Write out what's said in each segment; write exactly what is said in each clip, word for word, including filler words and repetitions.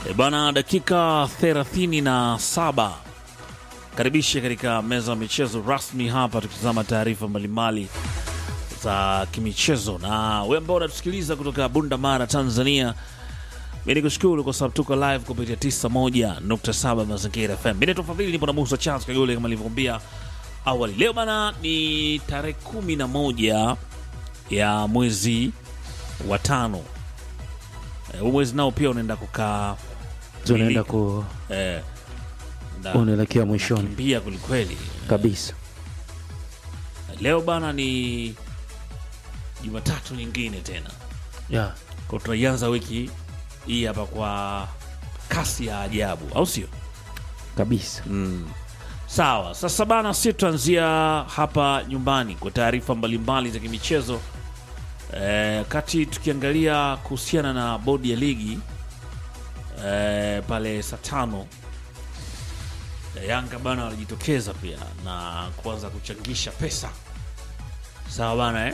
E bana, dakika thelathini na saba. Karibisha katika meza ya michezo rasmi hapa, tukitazama taarifa mbalimbali za kimichezo. Na wewe ambao unatusikiliza kutoka Bunda Mara, Tanzania, mimi nikushukuru kwa sababu tuko live kupitia tisini na moja nukta saba Mazingira F M. Mimi tofadhali nipo na Musa Charles Kagole kama nilivyokuambia awali. Leo bana ni tarehe kumi na moja ya mwezi wa tano. E, mwezi nao pia unaenda kukaa tunaenda ku eh unaelekea mwishoni pia kulikweli kabisa. Leo bana ni Jumatatu nyingine tena. Yeah. Kwa tunaanza wiki hii hapa kwa kasi ya ajabu, au sio? Kabisa. Mm. Sawa, sasa bana sisi tuanzia hapa nyumbani kwa taarifa mbalimbali za kimichezo. Eh, kati tukiangalia kuhusiana na bodi ya ligi eh, pale saa tano Yanga bana walijitokeza pia na kuanza kuchangisha pesa. Sawa bana eh?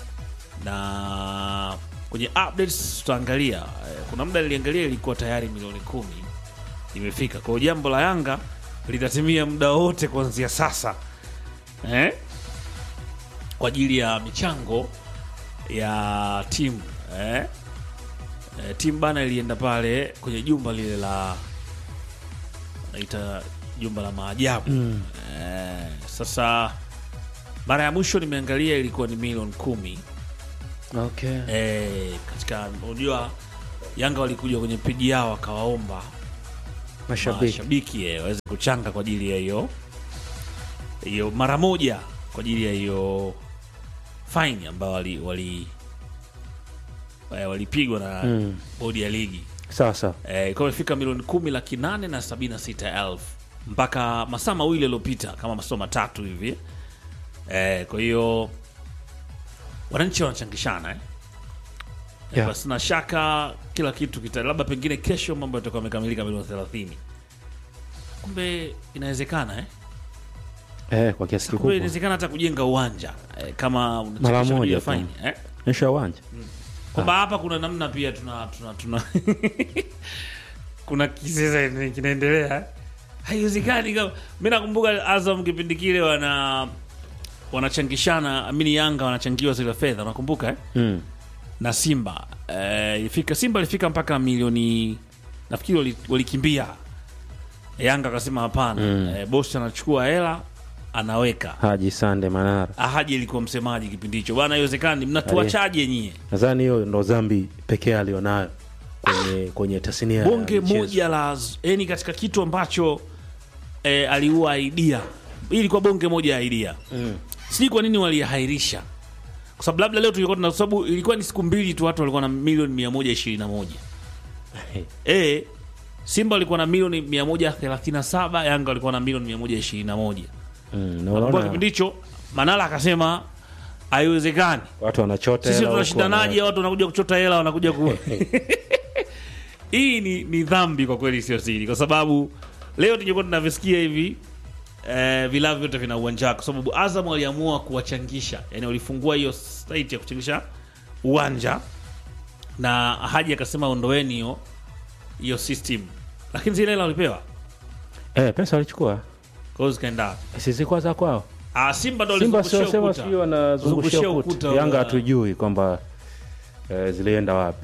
Na kwenye updates tutaangalia eh, kuna muda niliangalia ilikuwa tayari milioni kumi imefika. Kwa jambo la Yanga litatimia muda wote kuanzia sasa eh? Kwa ajili ya michango ya timu eh? E, timu bana ilienda pale kwenye jumba lile la naita jumba la maajabu. Mm. E, sasa mara ya mwisho nimeangalia ilikuwa ni milioni kumi. Okay. E, katika unajua Yanga walikuja kwenye pigi yao wakawaomba Mashabiki, mashabiki eh, waweze kuchanga kwa ajili ya hiyo hiyo mara moja kwa ajili ya hiyo fine ambao wali wali walipigwa na mm. bodi ya ligi. Sawa sawa. Eh, kwa imefika milioni kumi laki nane na sabini na sita elfu mpaka masaa mawili yaliyopita, kama masaa matatu hivi. Eh, kwa hiyo wananchi wanachangishana eh. Yeah. Basi na shaka kila kitu kita labda pengine kesho mambo yatakuwa yamekamilika milioni thelathini. Kumbe inawezekana eh. Eh, kwa kiasi Kumbe kikubwa. inawezekana hata kujenga uwanja eh, kama Mara moja fine eh. Nisha uwanja. Mm. Kwa hapa kuna namna pia tuna tuna, tuna kuna kisesa kinaendelea. Haiwezekani kama mimi nakumbuka Azam kipindi kile wana wanachangishana, amini Yanga wanachangiwa zile fedha, unakumbuka eh? Mm. Na Simba eh, ilifika Simba ilifika mpaka milioni nafikiri walikimbia. Yanga akasema hapana. Mm. Eh, boss anachukua hela anaweka. Haji Sande Manara. Haji ilikuwa msemaji kipindi hicho. Bwana haiwezekani, mnatuachaje nyie? Nadhani hiyo ndo dhambi pekee alionayo kwenye ah, kwenye tasnia ya bonge moja la yani katika kitu ambacho eh, aliua idea. Hii ilikuwa bonge moja ya idea. Mm. Sijui kwa nini walihairisha. Kwa sababu labda leo tulikuwa tuna sababu ilikuwa ni siku mbili tu watu walikuwa na milioni mia moja ishirini na moja. Eh, Simba walikuwa na milioni mia moja thelathini na saba, Yanga walikuwa na milioni mia moja ishirini na moja. Mm, na unaona kipindi hicho Manala akasema haiwezekani. Watu wanachota hela. Sisi tunashindanaje, watu wanakuja kuchota hela, wanakuja ku Hii ni, ni dhambi kwa kweli, sio siri, kwa sababu leo tungekuwa tunavisikia hivi eh, vilabu vyote vina uwanja, kwa sababu Azam waliamua kuwachangisha, yani walifungua hiyo site ya kuchangisha uwanja na Haji akasema ondoeni hiyo hiyo system, lakini zile hela walipewa eh, pesa walichukua kwa zikaenda sisi kwa za kwao. Ah, Simba ndo Simba alizungushia sio sema ukuta. sio wanazungushia ukuta. Yanga hatujui kwamba eh, zilienda wapi.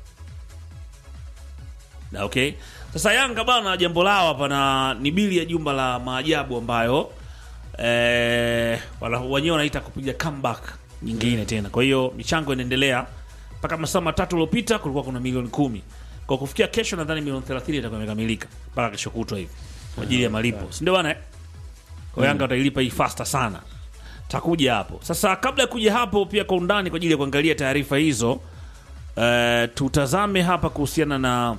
Na okay. Sasa Yanga bana jambo lao hapa na ni bili ya jumba la maajabu ambayo eh wala wenyewe wanaita kupiga comeback nyingine tena. Kwa hiyo michango inaendelea mpaka masaa matatu yaliyopita kulikuwa kuna milioni kumi. Kwa kufikia kesho nadhani milioni thelathini itakuwa imekamilika mpaka kesho kutwa hivi kwa ajili ya malipo. Si ndio bana eh? Kwa Yanga watailipa hii faster sana. Takuja hapo. Sasa kabla ya kuja hapo pia kwa undani kwa ajili ya kuangalia taarifa hizo, eh tutazame hapa kuhusiana na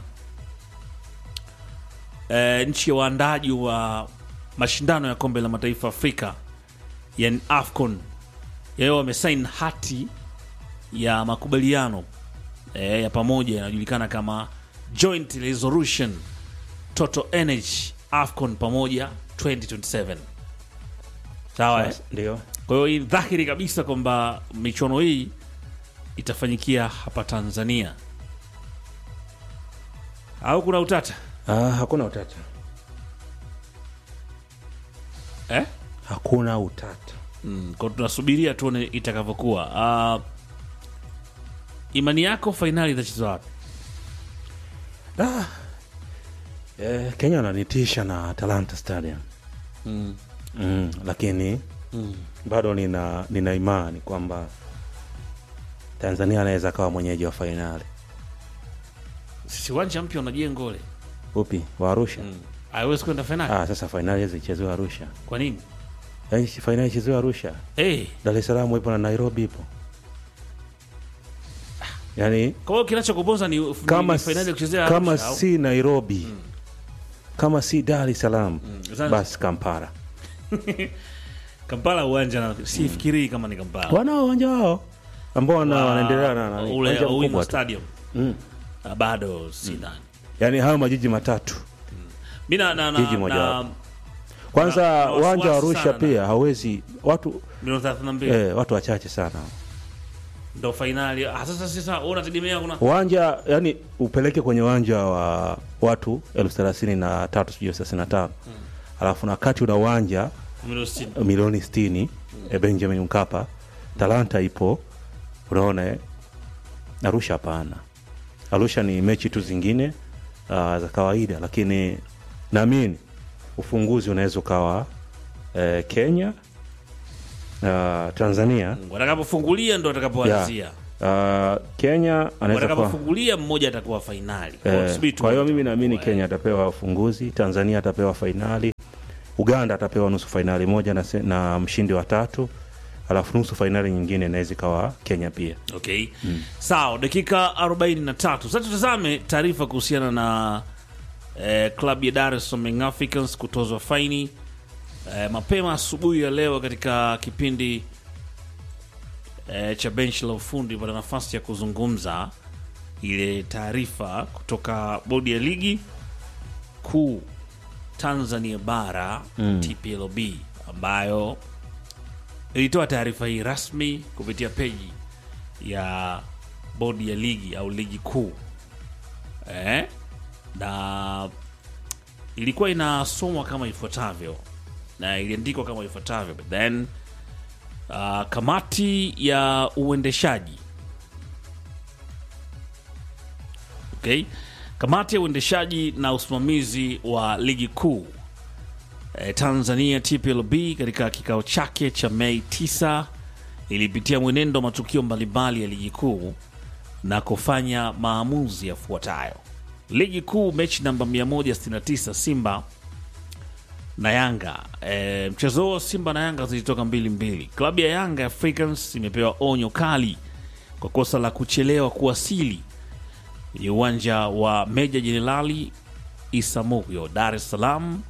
E, nchi ya waandaji wa mashindano ya kombe la mataifa Afrika yani AFCON yao wamesign hati ya makubaliano e, ya pamoja inajulikana kama Joint Resolution Total Energy AFCON pamoja twenty twenty-seven. Sawa eh? Ndio. Kwa hiyo hii dhahiri kabisa kwamba michuano hii itafanyikia hapa Tanzania. au kuna utata? Ah, hakuna utata. Eh? Hakuna utata. Mm, kwa tunasubiria tuone itakavyokuwa. Uh, imani yako finali itachezwa wapi? Ah. Eh, Kenya wananitisha na Talanta Stadium. Mm. Mm, lakini Mm. bado nina nina imani kwamba Tanzania anaweza kawa mwenyeji wa finali. Sisi uwanja mpya unajenga ule. Upi? Wa Arusha? Mm. Haiwezi kwenda finali. Ah, sasa finali hizi ichezwe Arusha. Kwa nini? Yaani finali ichezwe Arusha. Eh, hey. Dar es Salaam ipo na Nairobi ipo. Yaani Kwa hiyo kinachokuponza ni kama finali kuchezea Arusha. Kama au? si Nairobi. Mm. Kama si Dar es Salaam. Mm. Basi Kampala. Kampala uwanja na sifikiri mm. kama ni Kampala. Wana uwanja wao ambao wana Wa- wanaendelea na na ule Owino Stadium. Mm. Uh, bado sidhani. Mm. Yaani hayo majiji matatu. Mimi na na, Jiji na, moja na wapo. Kwanza na- na uwanja wa wasiwasi Arusha sana pia na- hawezi watu milioni thelathini na mbili eh, watu wachache sana. ndo finali. Ah, sasa sasa unategemea kuna Uwanja yani upeleke kwenye uwanja wa watu elfu thelathini na tatu sijui thelathini na tano. Mm. Alafu na kati una uwanja milioni sitini. milioni sitini mm. e Benjamin Mkapa. Talanta ipo. Unaona eh? Arusha hapana. Arusha ni mechi tu zingine uh, za kawaida, lakini naamini ufunguzi unaweza kawa eh, Kenya uh, Tanzania. Mm. Watakapofungulia ndo watakapoanzia. Uh, Kenya anaweza kuwa watakapofungulia mmoja atakuwa finali. eh, kwa hiyo mimi naamini Kenya atapewa ufunguzi, Tanzania atapewa finali, Uganda atapewa nusu finali moja na, se, na mshindi wa tatu, alafu nusu finali nyingine inaweza kawa Kenya pia. Okay. Mm. Sawa, dakika arobaini na tatu. Sasa tutazame taarifa kuhusiana na eh, klabu ya Dar es Salaam Young Africans kutozwa faini eh, mapema asubuhi ya leo katika kipindi eh, cha benchi la ufundi pata nafasi ya kuzungumza ile taarifa kutoka bodi ya ligi kuu Tanzania bara mm. T P L B ambayo ilitoa taarifa hii rasmi kupitia peji ya bodi ya ligi au ligi kuu eh? Na ilikuwa inasomwa kama ifuatavyo na iliandikwa kama ifuatavyo, but then uh, kamati ya uendeshaji okay, kamati ya uendeshaji na usimamizi wa ligi kuu eh, Tanzania T P L B katika kikao chake cha Mei tisa ilipitia mwenendo wa matukio mbalimbali ya ligi kuu na kufanya maamuzi yafuatayo. Ligi kuu mechi namba mia moja sitini na tisa Simba na Yanga. E, mchezo huo Simba na Yanga zilitoka mbili mbili. Klabu ya Yanga Africans imepewa onyo kali kwa kosa la kuchelewa kuwasili kwenye uwanja wa Meja Jenerali Isamuhyo Dar es Salaam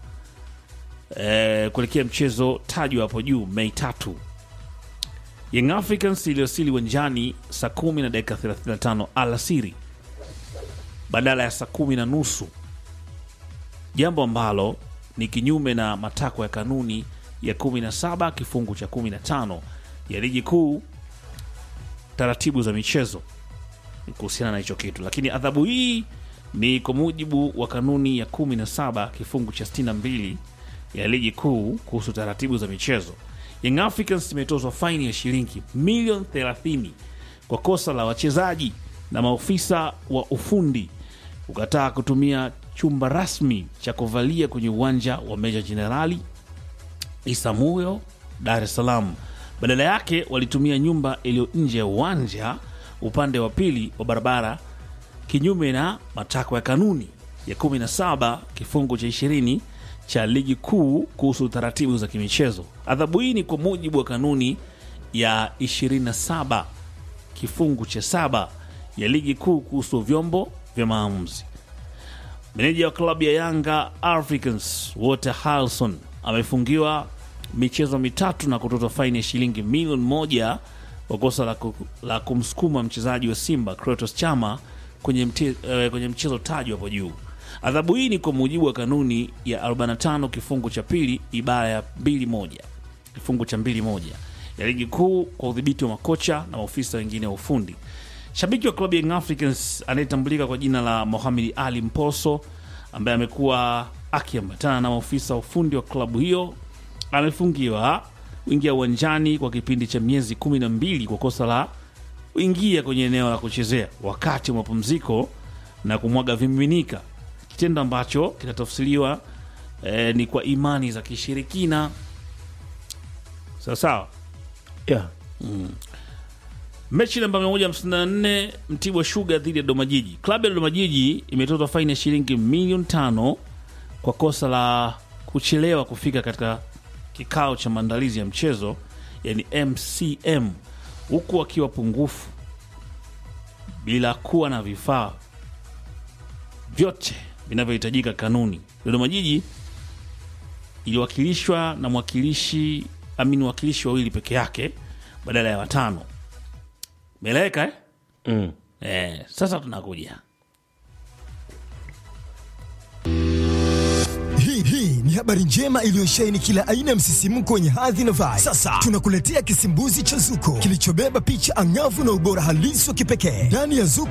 e, kuelekea mchezo tajwa hapo juu Mei tatu. Young Africans iliwasili uwanjani saa kumi na dakika thelathini na tano alasiri badala ya saa kumi na nusu, jambo ambalo ni kinyume na matakwa ya kanuni ya kumi na saba kifungu cha kumi na tano ya ligi kuu taratibu za michezo kuhusiana na hicho kitu. Lakini adhabu hii ni kwa mujibu wa kanuni ya kumi na saba kifungu cha sitini na mbili ya ligi kuu kuhusu taratibu za michezo. Young Africans imetozwa faini ya shilingi milioni thelathini kwa kosa la wachezaji na maofisa wa ufundi kukataa kutumia chumba rasmi cha kuvalia kwenye uwanja wa Meja Jenerali Isamuhyo Dar es Salaam. Badala yake walitumia nyumba iliyo nje ya uwanja upande wa pili wa barabara, kinyume na matakwa ya kanuni ya kumi na saba kifungu cha ishirini cha ligi kuu kuhusu taratibu za kimichezo. Adhabu hii ni kwa mujibu wa kanuni ya ishirini na saba kifungu cha saba ya ligi kuu kuhusu vyombo vya maamuzi. Meneja wa klabu ya Yanga Africans Walter Harrison amefungiwa michezo mitatu na kutozwa faini ya shilingi milioni moja kwa kosa la, la kumsukuma mchezaji wa Simba Kratos Chama kwenye, mte, uh, kwenye mchezo tajwa hapo juu. Adhabu hii ni kwa mujibu wa kanuni ya arobaini na tano kifungu cha pili ibara ya mbili moja kifungu cha mbili moja ya ligi kuu kwa udhibiti wa makocha na maofisa wengine wa ufundi. Shabiki wa klabu ya Young Africans anayetambulika kwa jina la Mohamed Ali Mposo, ambaye amekuwa akiambatana na maofisa wa ufundi wa klabu hiyo, amefungiwa kuingia uwanjani kwa kipindi cha miezi kumi na mbili kwa kosa la kuingia kwenye eneo la kuchezea wakati wa mapumziko na kumwaga vimiminika, kitendo ambacho kinatafsiriwa eh, ni kwa imani za kishirikina. Sawa sawa. Yeah. Mm. Mechi namba mia moja hamsini na nne Mtibwa Sugar dhidi ya Dodoma Jiji. Klabu ya Dodoma Jiji imetozwa faini ya shilingi milioni tano kwa kosa la kuchelewa kufika katika kikao cha maandalizi ya mchezo, yani M C M, huku wakiwa pungufu bila kuwa na vifaa vyote vinavyohitajika kanuni. Dodoma Jiji iliwakilishwa na mwakilishi amini wakilishi wawili peke yake badala ya watano. Meleka eh? Mm. Eh, sasa tunakuja. Hii hii ni habari njema iliyosheheni kila aina ya msisimko wenye hadhi na vibe. Sasa tunakuletea kisimbuzi cha Zuko kilichobeba picha angavu na ubora halisi wa kipekee. Ndani ya Zuko